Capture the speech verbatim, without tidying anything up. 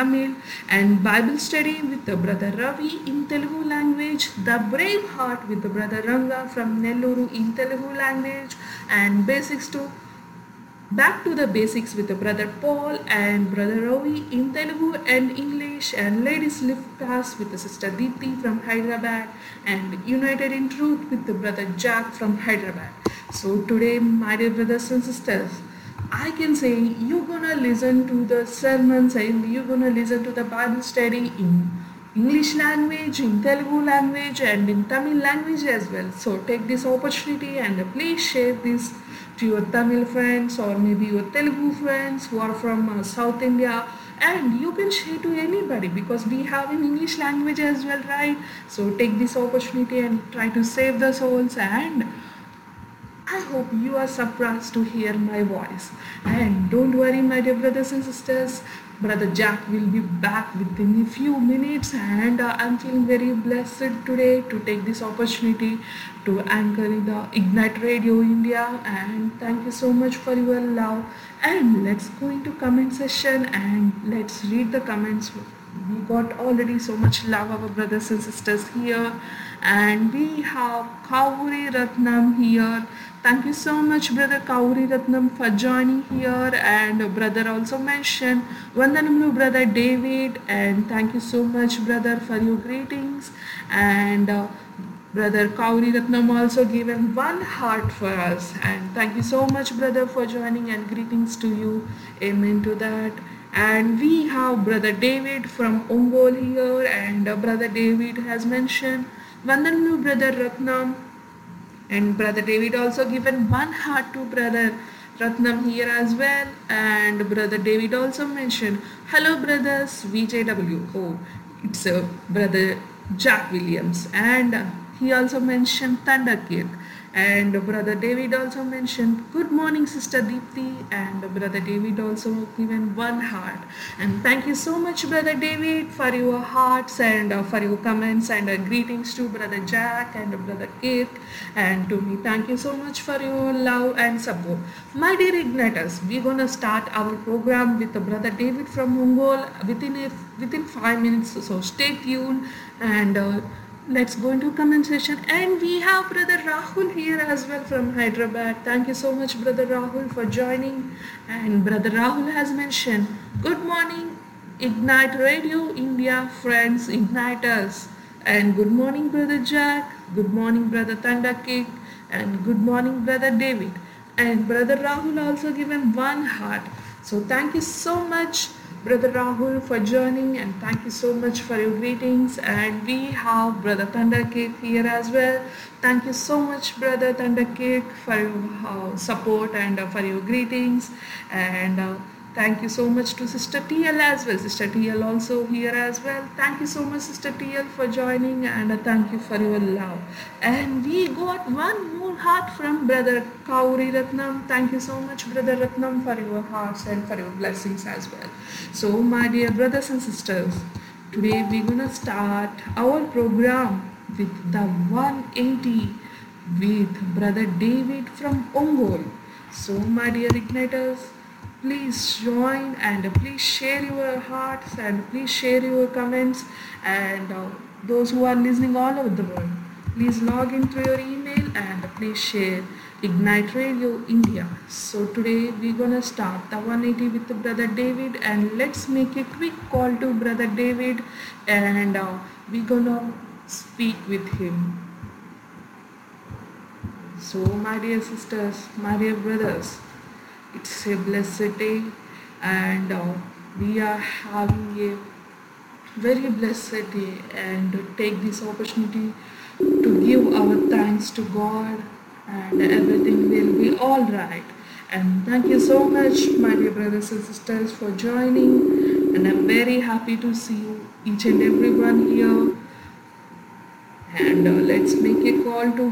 Tamil, and Bible study with the brother Ravi in Telugu language, the Brave Heart with the brother Ranga from Nelluru in Telugu language, and basics to Back to the basics with the brother Paul and brother Ravi in Telugu and English, and ladies lift class with the sister Deepthi from Hyderabad, and United in Truth with the brother Jack from Hyderabad. So today, my dear brothers and sisters, I can say you're gonna listen to the sermons and you're gonna listen to the Bible study in English language, in Telugu language, and in Tamil language as well. So take this opportunity and please share this to your Tamil friends or maybe your Telugu friends who are from uh, South India, and you can share to anybody because we have in English language as well, right? So take this opportunity and try to save the souls, and I hope you are surprised to hear my voice. And don't worry, my dear brothers and sisters, Brother Jack will be back within a few minutes, and uh, I'm feeling very blessed today to take this opportunity to anchor in the Ignite Radio India. And thank you so much for your love. And let's go into comment session and let's read the comments. We got already so much love, our brothers and sisters here, and we have Kauri Ratnam here. Thank you so much, brother Kauri Ratnam, for joining here, and brother also mentioned Vandanamlu, brother David, and thank you so much, brother, for your greetings. And uh, brother Kauri Ratnam also given one heart for us, and thank you so much, brother, for joining, and greetings to you. Amen to that. And we have brother David from Ongole here, and uh, brother David has mentioned Vandanamlu, brother Ratnam, and brother David also given one heart to brother Ratnam here as well. And brother David also mentioned hello brothers V J W. Oh, it's uh, brother Jack Williams, and uh, he also mentioned Thunderkirk. And brother David also mentioned good morning sister Deepthi, and brother David also given one heart. And thank you so much, brother David, for your hearts and uh, for your comments, and uh, greetings to brother Jack and uh, brother Kirk, and to me. Thank you so much for your love and support. My dear Igniters, we're gonna start our program with uh, brother David from Ongole within a within five minutes. So stay tuned, and uh, let's go into comment session. And we have brother Rahul here as well from Hyderabad. Thank you so much, brother Rahul, for joining. And brother Rahul has mentioned good morning Ignite Radio India friends, Igniters, and good morning brother Jack, good morning brother Thunderkirk, and good morning brother David. And brother Rahul also given one heart. So thank you so much, brother Rahul, for joining, and thank you so much for your greetings. And we have brother Thunderkirk here as well. Thank you so much, brother Thunderkirk, for your uh, support and uh, for your greetings. And uh, thank you so much to sister T L as well. Sister T L also here as well. Thank you so much, sister T L, for joining, and uh, thank you for your love. And we got one more heart from brother Kauri Ratnam. Thank you so much, brother Ratnam, for your hearts and for your blessings as well. So my dear brothers and sisters, today we're gonna start our program with the one eighty with brother David from Ongole. So my dear Igniters, please join, and please share your hearts, and please share your comments, and uh, those who are listening all over the world, please log into your email and please share Ignite Radio India. So today we're gonna start the one eighty with the brother David, and let's make a quick call to brother David, and uh, we're gonna speak with him. So my dear sisters, my dear brothers, it's a blessed day, and uh, we are having a very blessed day, and take this opportunity to give our thanks to God, and everything will be all right. And thank you so much, my dear brothers and sisters, for joining, and I'm very happy to see you, each and everyone here. And uh, let's make a call to